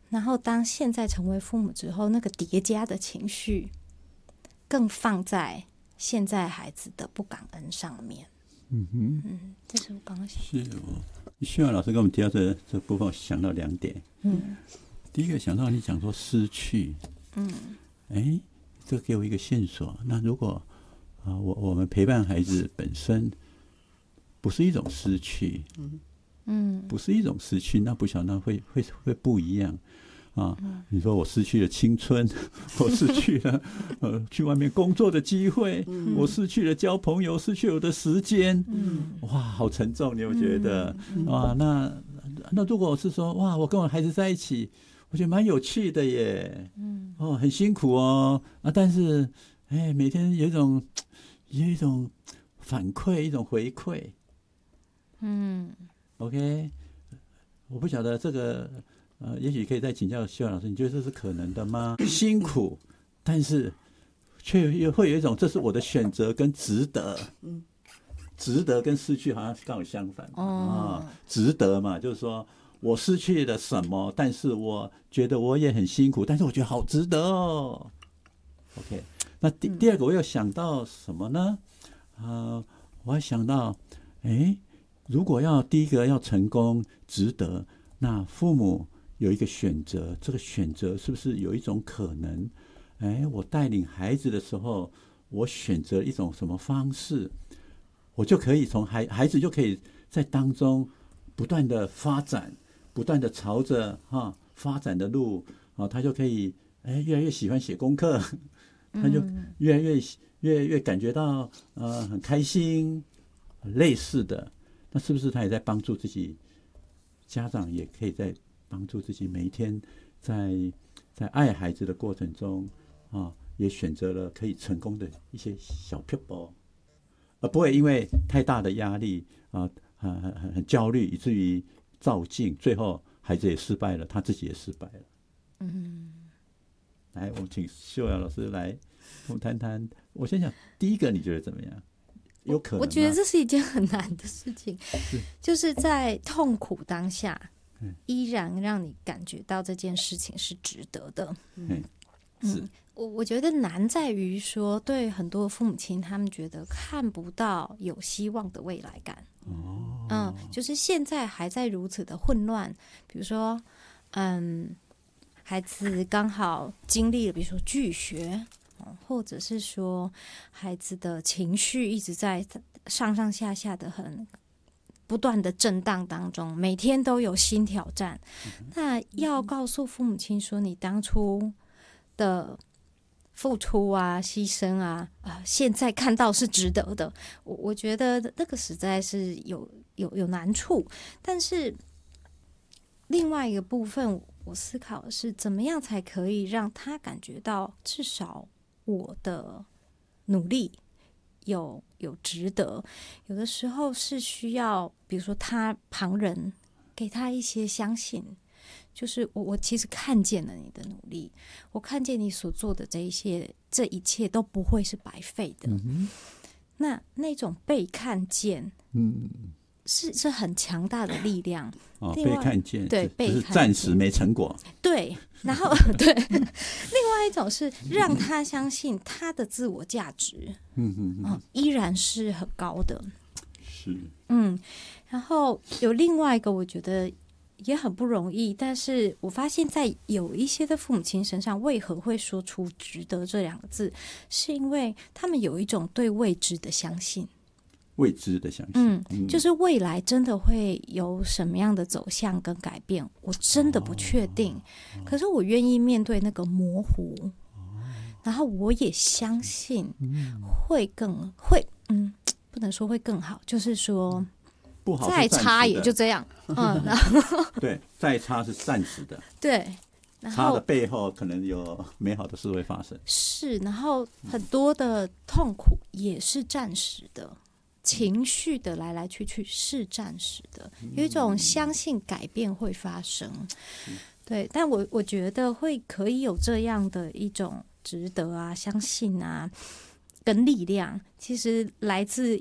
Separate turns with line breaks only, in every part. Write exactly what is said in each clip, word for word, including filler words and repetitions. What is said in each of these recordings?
然后当现在成为父母之后，那个叠加的情绪更放在现在孩子的不感恩上面。
嗯哼，
嗯，这是我刚刚想。
是我希望老师跟我们提到这这部分，我想到两点。
嗯，
第一个想到你讲说失去，
嗯，
哎，这给我一个线索。那如果啊、呃，我我们陪伴孩子本身不是一种失去，嗯嗯，不是一种失去，那不晓得会会会不一样啊。嗯、你说我失去了青春，我失去了呃去外面工作的机会，嗯、我失去了交朋友，失去了我的时间，嗯，哇，好沉重，你有觉得？嗯、啊，那那如果我是说，哇，我跟我孩子在一起，我觉得蛮有趣的耶，嗯，哦，很辛苦哦，啊，但是哎，每天有一种有一种反馈，一种回馈，嗯 ，OK， 我不晓得这个。呃，也许可以再请教希望老师，你觉得这是可能的吗？辛苦，但是却又会有一种，这是我的选择跟值得。嗯，值得跟失去好像刚好相反。哦、啊，值得嘛，就是说我失去了什么，但是我觉得我也很辛苦，但是我觉得好值得哦。OK， 那第第二个我有想到什么呢？呃，我还想到，哎，如果要第一个要成功，值得，那父母有一个选择，这个选择是不是有一种可能？哎，我带领孩子的时候，我选择一种什么方式，我就可以从孩孩子就可以在当中不断的发展，不断的朝着哈发展的路啊，他就可以哎越来越喜欢写功课，他就越来越越越感觉到呃很开心，类似的，那是不是他也在帮助自己？家长也可以在帮助自己每一天在在爱孩子的过程中啊，也选择了可以成功的一些小撇步，而不会因为太大的压力啊，很很很焦虑，以至于照进，最后孩子也失败了，他自己也失败了。嗯，来，我们请秀雅老师来，我们谈谈。我先讲第一个，你觉得怎么样？有可能吗？
我觉得这是一件很难的事情，是就是在痛苦当下。依然让你感觉到这件事情是值得的。嗯，是我我觉得难在于说，对很多父母亲，他们觉得看不到有希望的未来感。哦，嗯，就是现在还在如此的混乱，比如说，嗯，孩子刚好经历了，比如说拒学，或者是说孩子的情绪一直在上上下下的很。不断的震荡当中，每天都有新挑战。那要告诉父母亲说，你当初的付出啊、牺牲啊，啊、呃，现在看到是值得的。我我觉得那个实在是有有有难处。但是另外一个部分，我思考的是，怎么样才可以让他感觉到，至少我的努力。有有值得，有的时候是需要，比如说他旁人给他一些相信，就是我我其实看见了你的努力，我看见你所做的这一些，这一切都不会是白费的。嗯、那那种被看见，嗯，是是很强大的力量。
哦，被看见，
对，被看见，
暂时没成果。
对，然后对，另外一种是让他相信他的自我价值，嗯嗯嗯，依然是很高的。
是，
嗯，然后有另外一个，我觉得也很不容易，但是我发现，在有一些的父母亲身上，为何会说出“值得”这两个字，是因为他们有一种对未知的相信。
未知的相信，
嗯，嗯，就是未来真的会有什么样的走向跟改变，我真的不确定。哦、可是我愿意面对那个模糊，哦、然后我也相信会更会，嗯，不能说会更好，就是说
不好
再差也就这样，嗯，然后
对，再差是暂时的，
对。
差的背后可能有美好的事会发生，
是，然后很多的痛苦也是暂时的。情绪的来来去去是暂时的，有一种相信改变会发生，对，但我我觉得会可以有这样的一种值得啊、相信啊跟力量，其实来自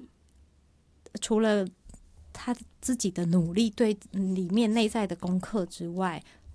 除了他自己的努力对里面内在的功课之外，